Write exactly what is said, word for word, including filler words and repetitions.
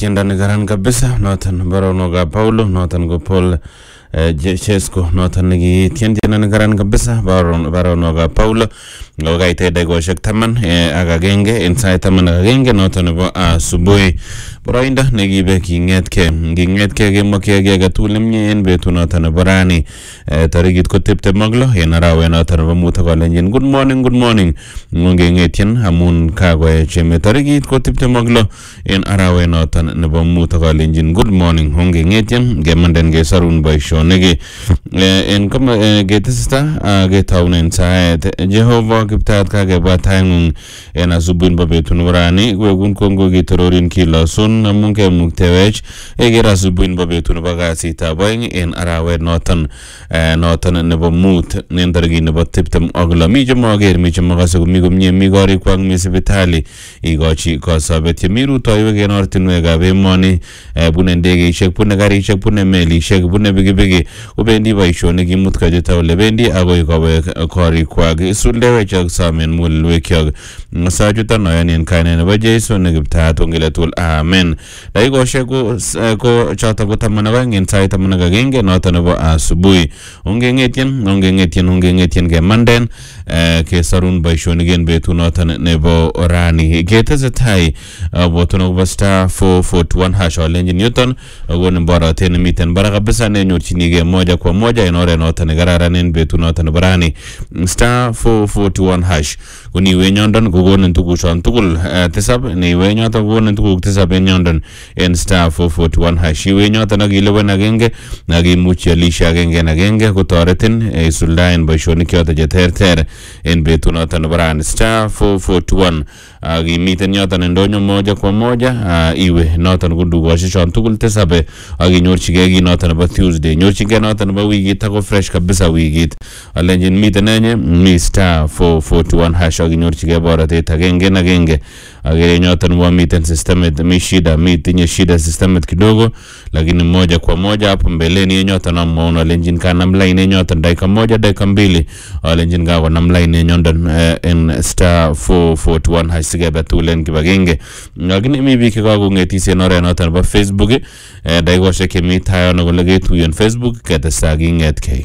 tienda ni garan kabisa notan baronoga Paulo notan go Paul Chesko notan nigi tienda ni garan kabisa baron baronoga Paulo ngoga ite dego shek taman aga genge inside taman aga genge notan bo asubuhi Broinda negi be kinget ke kinget ke ge moke ge gatulem nyen betu notan barani tarigit ko tepte maglo yenarawe notan bo muta ko lenjen good morning good morning ngonge ngetien amun kago e cheme tarigit ko tepte maglo en arawe notan ne bo muta ko lenjen good morning ngonge ngetien ge manden ge sarun bay shonege en kom ge testa ge tawnen saet Jehova kiptat ka ge batang en azubun bo betu nurani go gun kongo ge terorin kilo sun namunke muktewech egera subin babetu bagasi taboing en arawe notan notan nebo mut nendargi nebo tiptem ogla mi jomoger mi jomogaso mi gumye mi gori kwang mi sibitali igochi ko sabet miru toywe gen ortinwe gabe moni bunendege ishek pune gari ishek pune meli ishek pune bigi bigi ubendi baishone gi mutka jetawle bendi agoy kobe kori kwag suldewe chak samen mulwe kyag masajuta noyanin kaine nebo jesu negibta tongelatul amen daigo sheko ko chata go tamana ngin sai tamana genge notan bo asubuhi unge ngetien unge ngetien unge ngetien ge manden ke sarun baishoni gen betu notan nebo orani gete zatai botono basta four four one hash olenji newton gon bora ten miten baraka bisa ne nyochini ge moja kwa moja inore notan gararanen betu notan barani star four four one hash kuni wenyondon gogon tugu shon tugul tesab ni wenyoto gogon tugu tesab nyondon en star four four one hash we nyota nagilewe nagenge nagimuchi alisha genge nagenge kutoretin e suldain bashoni kyota jeterter en betu nota nabran star four four one agi miten nyota ndonyo moja kwa moja iwe nota ngudu washishon tugul tesabe agi nyorchige gi nota na Tuesday nyorchige nota na wigi tako fresh kabisa wigi alenjin miten enye mi star four four one hash agi nyorchige bora teta genge nagenge agi nyota nwa miten systemet mi shida mitinye shida systemet kidogo lakini moja kwa moja hapo mbeleni nyota na muona lenjin kana mline nyota dakika moja dakika mbili lenjin gawa na mline nyonda en star four four one hasigaba tulen kibagenge lakini mibi kikago ngetisi nore nota ba Facebook daigo sheke mi tayo no lege tu yon Facebook kata sagi ngetke